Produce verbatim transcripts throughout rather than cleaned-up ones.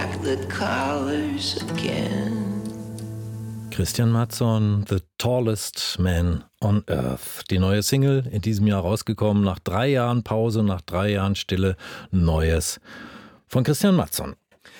back the collars again. Christian Mattsson, The Tallest Man on Earth. Die neue Single in diesem Jahr rausgekommen, nach drei Jahren Pause, nach drei Jahren Stille, Neues von Christian Mattsson.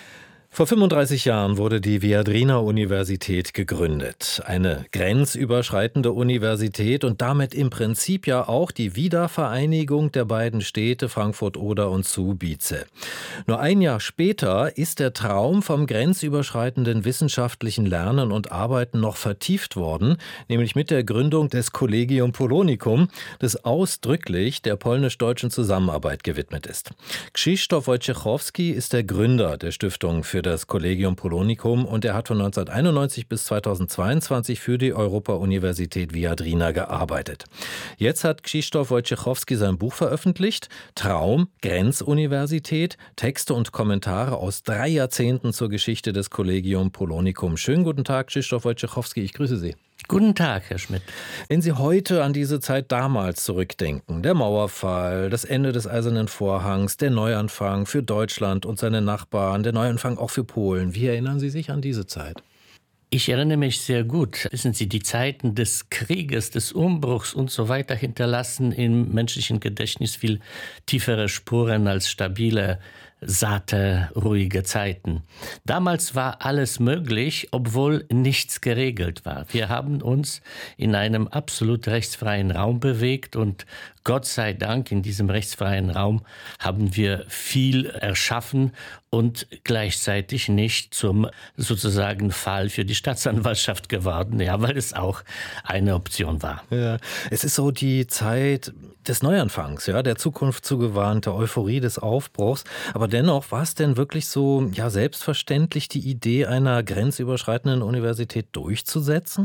Vor fünfunddreißig Jahren wurde die Viadrina-Universität gegründet. Eine grenzüberschreitende Universität und damit im Prinzip ja auch die Wiedervereinigung der beiden Städte Frankfurt-Oder und Słubice. Nur ein Jahr später ist der Traum vom grenzüberschreitenden wissenschaftlichen Lernen und Arbeiten noch vertieft worden, nämlich mit der Gründung des Collegium Polonicum, das ausdrücklich der polnisch-deutschen Zusammenarbeit gewidmet ist. Krzysztof Wojciechowski ist der Gründer der Stiftung für das Collegium Polonicum und er hat von neunzehnhunderteinundneunzig bis zweitausendzweiundzwanzig für die Europa-Universität Viadrina gearbeitet. Jetzt hat Krzysztof Wojciechowski sein Buch veröffentlicht, Traum, Grenzuniversität, Texte und Kommentare aus drei Jahrzehnten zur Geschichte des Collegium Polonicum. Schönen guten Tag, Krzysztof Wojciechowski, ich grüße Sie. Guten Tag, Herr Schmidt. Wenn Sie heute an diese Zeit damals zurückdenken, der Mauerfall, das Ende des Eisernen Vorhangs, der Neuanfang für Deutschland und seine Nachbarn, der Neuanfang auch für Polen, wie erinnern Sie sich an diese Zeit? Ich erinnere mich sehr gut. Wissen Sie, die Zeiten des Krieges, des Umbruchs und so weiter hinterlassen im menschlichen Gedächtnis viel tiefere Spuren als stabile, satte, ruhige Zeiten. Damals war alles möglich, obwohl nichts geregelt war. Wir haben uns in einem absolut rechtsfreien Raum bewegt und Gott sei Dank in diesem rechtsfreien Raum haben wir viel erschaffen und gleichzeitig nicht zum sozusagen Fall für die Staatsanwaltschaft geworden, ja, weil es auch eine Option war. Ja, es ist so die Zeit des Neuanfangs, ja, der Zukunft zugewandt, der Euphorie des Aufbruchs. Aber dennoch, war es denn wirklich so, ja, selbstverständlich die Idee einer grenzüberschreitenden Universität durchzusetzen?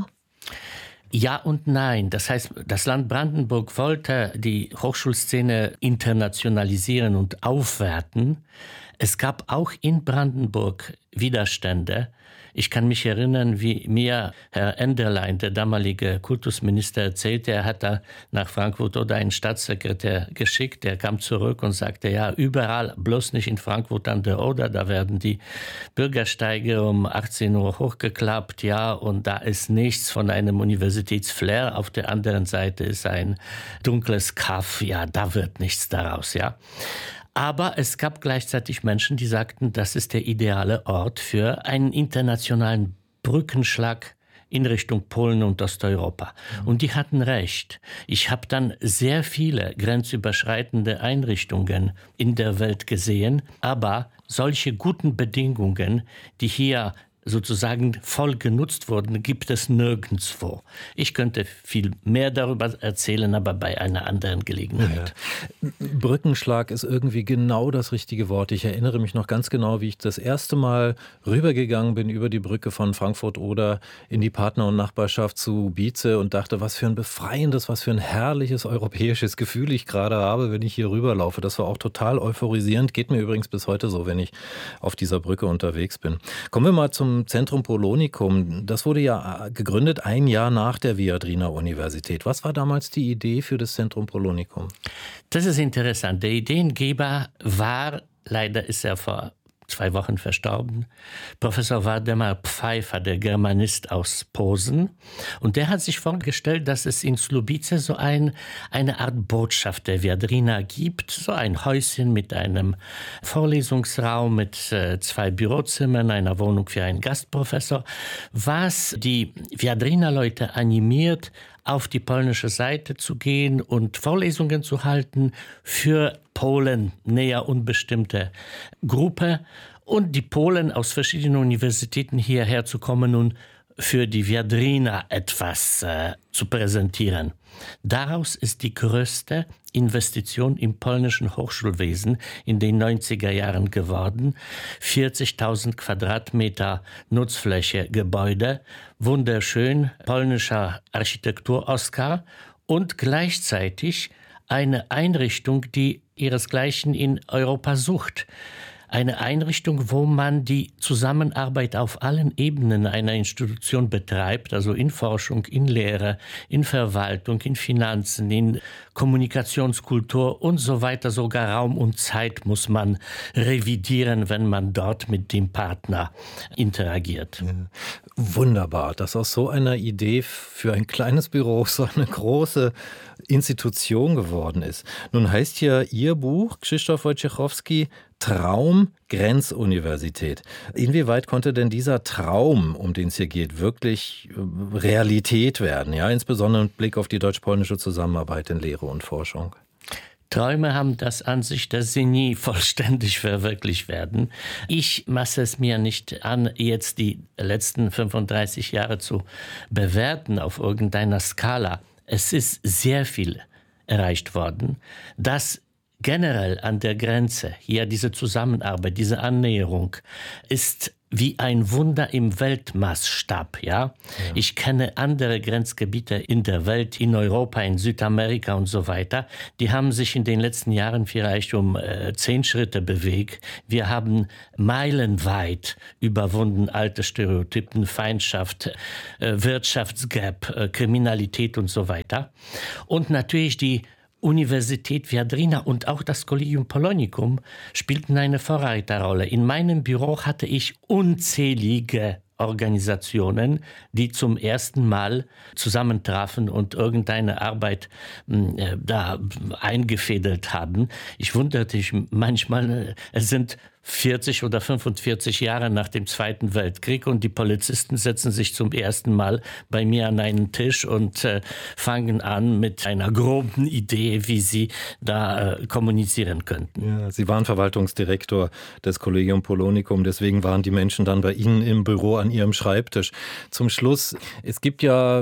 Ja und nein. Das heißt, das Land Brandenburg wollte die Hochschulszene internationalisieren und aufwerten. Es gab auch in Brandenburg Widerstände. Ich kann mich erinnern, wie mir Herr Enderlein, der damalige Kultusminister, erzählte, er hat da nach Frankfurt oder einen Staatssekretär geschickt. Der kam zurück und sagte, ja, überall, bloß nicht in Frankfurt an der Oder, da werden die Bürgersteige um achtzehn Uhr hochgeklappt, ja, und da ist nichts von einem Universitätsflair. Auf der anderen Seite ist ein dunkles Kaff, ja, da wird nichts daraus, ja. Aber es gab gleichzeitig Menschen, die sagten, das ist der ideale Ort für einen internationalen Brückenschlag in Richtung Polen und Osteuropa. Mhm. Und die hatten recht. Ich habe dann sehr viele grenzüberschreitende Einrichtungen in der Welt gesehen, aber solche guten Bedingungen, die hier sozusagen voll genutzt wurden, gibt es nirgendwo. Ich könnte viel mehr darüber erzählen, aber bei einer anderen Gelegenheit. Ja. Brückenschlag ist irgendwie genau das richtige Wort. Ich erinnere mich noch ganz genau, wie ich das erste Mal rübergegangen bin über die Brücke von Frankfurt-Oder in die Partner- und Nachbarschaft zu Słubice und dachte, was für ein befreiendes, was für ein herrliches europäisches Gefühl ich gerade habe, wenn ich hier rüberlaufe. Das war auch total euphorisierend. Geht mir übrigens bis heute so, wenn ich auf dieser Brücke unterwegs bin. Kommen wir mal zum Zentrum Polonicum. Das wurde ja gegründet ein Jahr nach der Viadrina-Universität. Was war damals die Idee für das Zentrum Polonicum? Das ist interessant. Der Ideengeber war, leider ist er vor zwei Wochen verstorben, Professor Waldemar Pfeiffer, der Germanist aus Posen. Und der hat sich vorgestellt, dass es in Słubice so ein, eine Art Botschaft der Viadrina gibt, so ein Häuschen mit einem Vorlesungsraum, mit äh, zwei Bürozimmern, einer Wohnung für einen Gastprofessor, was die Viadrina-Leute animiert, auf die polnische Seite zu gehen und Vorlesungen zu halten für Polen, näher unbestimmte Gruppe, und die Polen aus verschiedenen Universitäten hierher zu kommen und für die Viadrina etwas äh, zu präsentieren. Daraus ist die größte Investition im polnischen Hochschulwesen in den neunziger Jahren geworden. vierzigtausend Quadratmeter Nutzfläche, Gebäude, wunderschön, polnischer Architektur-Oscar und gleichzeitig eine Einrichtung, die ihresgleichen in Europa sucht. eine Einrichtung, wo man die Zusammenarbeit auf allen Ebenen einer Institution betreibt, also in Forschung, in Lehre, in Verwaltung, in Finanzen, in Kommunikationskultur und so weiter. Sogar Raum und Zeit muss man revidieren, wenn man dort mit dem Partner interagiert. Ja. Wunderbar, dass aus so einer Idee für ein kleines Büro so eine große Institution geworden ist. Nun heißt ja Ihr Buch, Krzysztof Wojciechowski, Traum Grenzuniversität. Inwieweit konnte denn dieser Traum, um den es hier geht, wirklich Realität werden? Ja, insbesondere mit Blick auf die deutsch-polnische Zusammenarbeit in Lehre und Forschung. Träume haben das an sich, dass sie nie vollständig verwirklicht werden. Ich maße es mir nicht an, jetzt die letzten fünfunddreißig Jahre zu bewerten auf irgendeiner Skala. Es ist sehr viel erreicht worden. Das generell an der Grenze, hier diese Zusammenarbeit, diese Annäherung, ist wie ein Wunder im Weltmaßstab. Ja? Ja. Ich kenne andere Grenzgebiete in der Welt, in Europa, in Südamerika und so weiter. Die haben sich in den letzten Jahren vielleicht um äh, zehn Schritte bewegt. Wir haben meilenweit überwunden alte Stereotypen, Feindschaft, äh, Wirtschaftsgap, äh, Kriminalität und so weiter. Und natürlich die Universität Viadrina und auch das Collegium Polonicum spielten eine Vorreiterrolle. In meinem Büro hatte ich unzählige Organisationen, die zum ersten Mal zusammentrafen und irgendeine Arbeit äh, da eingefädelt haben. Ich wunderte mich manchmal, äh, es sind vierzig oder fünfundvierzig Jahre nach dem Zweiten Weltkrieg und die Polizisten setzen sich zum ersten Mal bei mir an einen Tisch und äh, fangen an mit einer groben Idee, wie sie da äh, kommunizieren könnten. Ja, Sie waren Verwaltungsdirektor des Collegium Polonicum, deswegen waren die Menschen dann bei Ihnen im Büro an Ihrem Schreibtisch. Zum Schluss, es gibt ja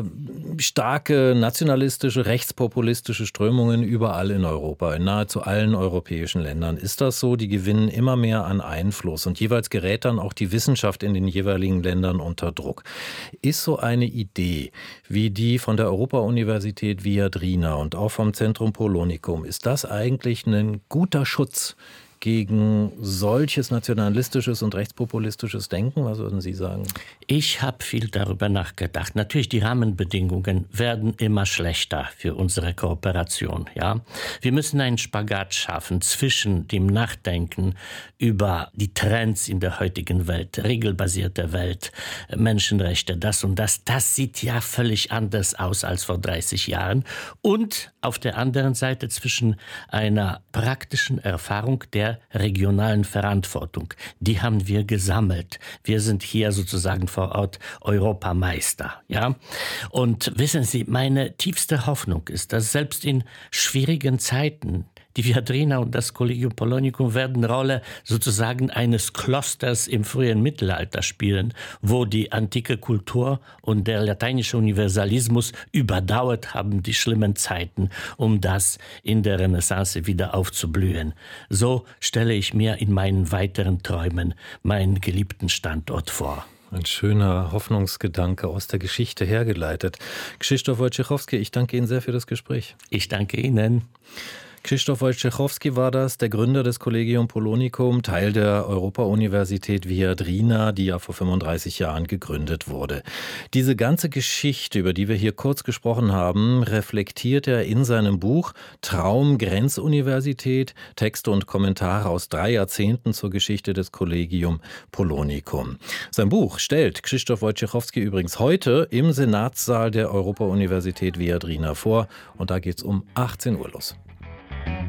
starke nationalistische, rechtspopulistische Strömungen überall in Europa, in nahezu allen europäischen Ländern. Ist das so? Die gewinnen immer mehr an Einfluss und jeweils gerät dann auch die Wissenschaft in den jeweiligen Ländern unter Druck. Ist so eine Idee wie die von der Europa-Universität Viadrina und auch vom Zentrum Polonicum, ist das eigentlich ein guter Schutz gegen solches nationalistisches und rechtspopulistisches Denken? Was würden Sie sagen? Ich habe viel darüber nachgedacht. Natürlich, die Rahmenbedingungen werden immer schlechter für unsere Kooperation. Ja? Wir müssen einen Spagat schaffen zwischen dem Nachdenken über die Trends in der heutigen Welt, regelbasierte Welt, Menschenrechte, das und das. Das sieht ja völlig anders aus als vor dreißig Jahren. Und auf der anderen Seite zwischen einer praktischen Erfahrung der regionalen Verantwortung. Die haben wir gesammelt. Wir sind hier sozusagen vor Ort Europameister. Ja? Und wissen Sie, meine tiefste Hoffnung ist, dass selbst in schwierigen Zeiten die Viadrina und das Collegium Polonicum werden Rolle sozusagen eines Klosters im frühen Mittelalter spielen, wo die antike Kultur und der lateinische Universalismus überdauert haben die schlimmen Zeiten, um das in der Renaissance wieder aufzublühen. So stelle ich mir in meinen weiteren Träumen meinen geliebten Standort vor. Ein schöner Hoffnungsgedanke aus der Geschichte hergeleitet. Krzysztof Wojciechowski, ich danke Ihnen sehr für das Gespräch. Ich danke Ihnen. Krzysztof Wojciechowski war das, der Gründer des Collegium Polonicum, Teil der Europa-Universität Viadrina, die ja vor fünfunddreißig Jahren gegründet wurde. Diese ganze Geschichte, über die wir hier kurz gesprochen haben, reflektiert er in seinem Buch Traum Grenzuniversität, Texte und Kommentare aus drei Jahrzehnten zur Geschichte des Collegium Polonicum. Sein Buch stellt Krzysztof Wojciechowski übrigens heute im Senatssaal der Europa-Universität Viadrina vor und da geht's um achtzehn Uhr los.